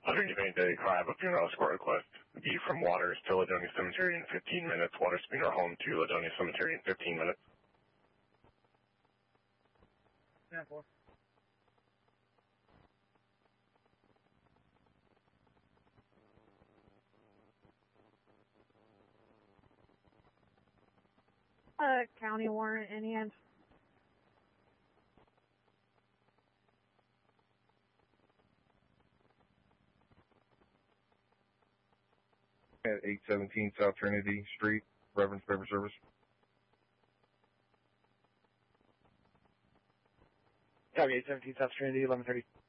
Underneath any day, I have a funeral escort request. B from Waters to Ladonia Cemetery in 15 minutes. Waters funeral home to Ladonia Cemetery in 15 minutes. Yeah, 4. County warrant in hand. At 817 South Trinity Street, Reverend's Paper Service. Copy, 817 South Trinity, 1130.